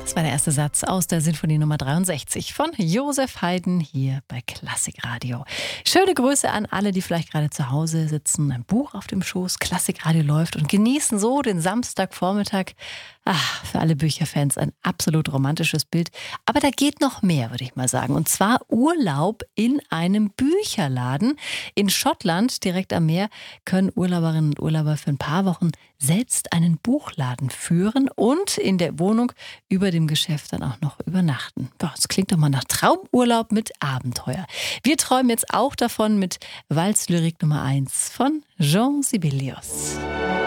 Das war der erste Satz aus der Sinfonie Nummer 63 von Josef Haydn hier bei Klassikradio. Schöne Grüße an alle, die vielleicht gerade zu Hause sitzen, ein Buch auf dem Schoß, Klassikradio läuft und genießen so den Samstagvormittag. Für alle Bücherfans ein absolut romantisches Bild. Aber da geht noch mehr, würde ich mal sagen. Und zwar Urlaub in einem Bücherladen. In Schottland, direkt am Meer, können Urlauberinnen und Urlauber für ein paar Wochen selbst einen Buchladen führen und in der Wohnung über dem Geschäft dann auch noch übernachten. Ja, das klingt doch mal nach Traumurlaub mit Abenteuer. Wir träumen jetzt auch davon mit Walzlyrik Nummer 1 von Jean Sibelius.